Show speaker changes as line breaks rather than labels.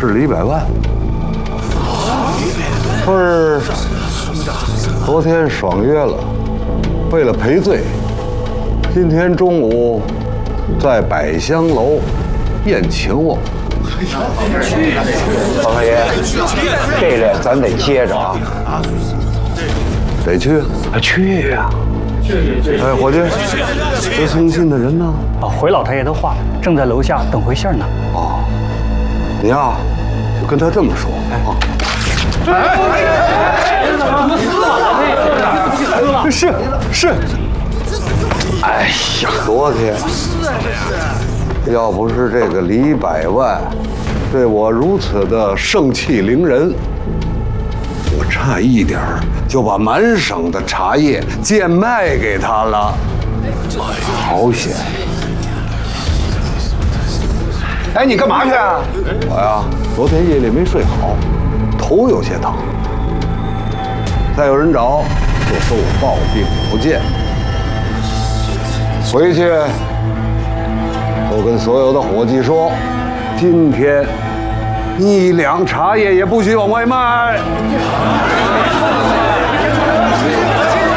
是李百万。可是昨天爽约了，为了赔罪，今天中午在百香楼宴请我。
包大爷，这个咱得接着啊！
得去
啊，去呀！
哎，伙计，这送信的人呢？
啊，回老太爷的话，正在楼下等回信呢。
哦，你呀，就跟他这么说啊。是。哎呀，昨天要不是这个李百万对我如此的盛气凌人，我差一点就把满省的茶叶贱卖给他了。好险！
哎，你干嘛去啊？
我呀，昨天夜里没睡好，头有些疼。再有人找，就说我抱病不见。回去，我跟所有的伙计说，今天1两茶叶也不许往外卖。